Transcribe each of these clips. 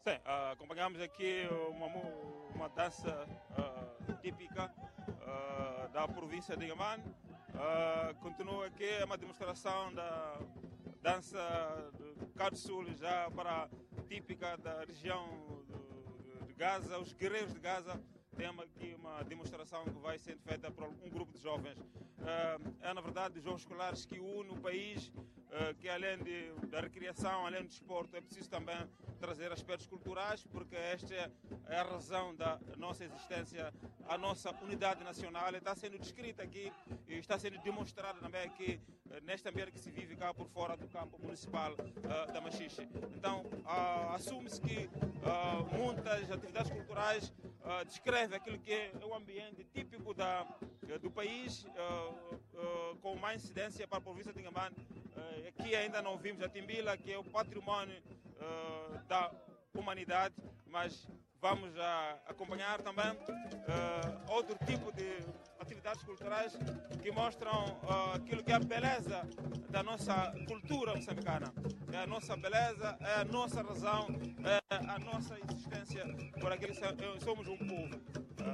Sim, acompanhamos aqui uma dança típica da província de Inhambane. Continua aqui uma demonstração da dança do Cabo Sul, já para típica da região de Gaza, os guerreiros de Gaza. Temos aqui uma demonstração que vai ser feita por um grupo de jovens. É, na verdade, jogos escolares que unem o país, que além da recriação, além do desporto, é preciso também trazer aspectos culturais, porque esta é a razão da nossa existência, a nossa unidade nacional. Está sendo descrita aqui e está sendo demonstrada também aqui, neste ambiente que se vive cá por fora do campo municipal da Machixe. Então, assume-se que muitas atividades culturais descreve aquilo que é o ambiente típico do país, com mais incidência para a província de Inhambane. Aqui ainda não vimos a Timbila, que é o património da humanidade, mas vamos acompanhar também outro tipo de atividades culturais que mostram aquilo que é a beleza da nossa cultura moçambicana. É a nossa beleza, é a nossa razão, é a nossa existência por aquilo que somos um povo.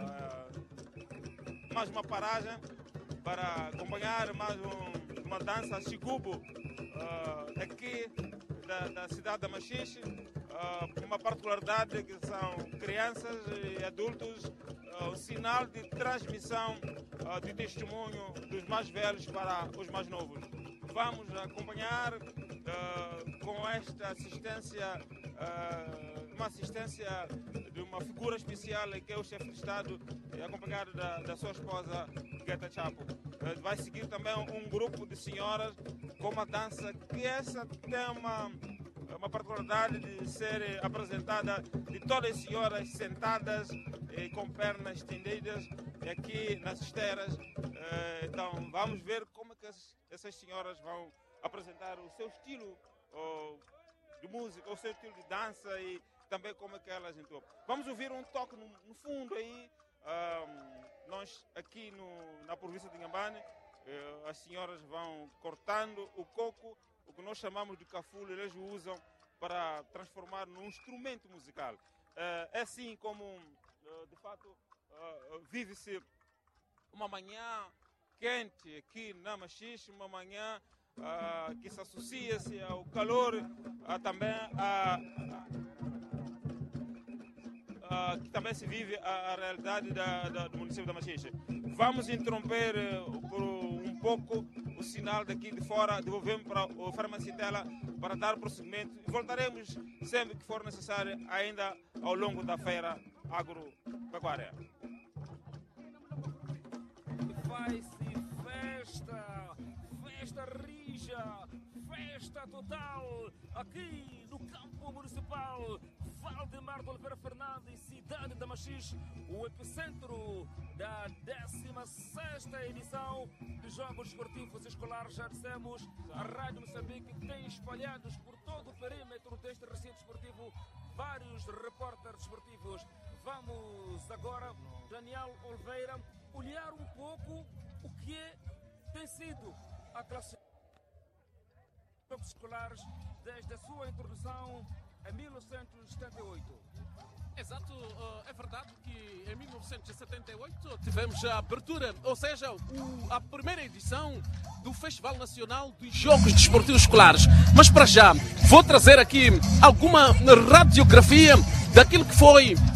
Mais uma paragem para acompanhar mais uma dança Xigubo aqui da cidade da Machixe. Uma particularidade que são crianças e adultos, o sinal de transmissão de testemunho dos mais velhos para os mais novos. Vamos acompanhar com esta assistência, uma assistência de uma figura especial que é o chefe de Estado, acompanhado da sua esposa Guetta Chapo. Vai seguir também um grupo de senhoras com uma dança que essa tem uma particularidade de ser apresentada de todas as senhoras sentadas e com pernas estendidas aqui nas esteiras. Então vamos ver como é que essas senhoras vão apresentar o seu estilo de música, o seu estilo de dança e também como é que elas entoam. Vamos ouvir um toque no fundo aí. Nós aqui na província de Inhambane, as senhoras vão cortando o coco, o que nós chamamos de cafulo, eles o usam para transformar num instrumento musical. É assim como, de fato, vive-se uma manhã quente aqui na Machixe, uma manhã que se associa-se ao calor, também que também se vive a realidade do município da Machixe. Vamos interromper por um pouco o sinal daqui de fora, devolvemos para o Farmacitela para dar prosseguimento e voltaremos sempre que for necessário, ainda ao longo da feira agropecuária. Vai-se festa rija, festa total, aqui no campo municipal Valdemar de Oliveira Fernandes, cidade da Machixe, o epicentro da 16ª edição dos Jogos Esportivos Escolares. Já dissemos, a Rádio Moçambique tem espalhados por todo o perímetro deste recinto esportivo vários repórteres esportivos. Vamos agora, Daniel Oliveira, olhar um pouco o que tem sido a classificação dos Jogos Escolares desde a sua introdução em 1978. Exato, é verdade que em 1978 tivemos a abertura, ou seja, a primeira edição do Festival Nacional dos Jogos Desportivos Escolares. Mas para já, vou trazer aqui alguma radiografia daquilo que foi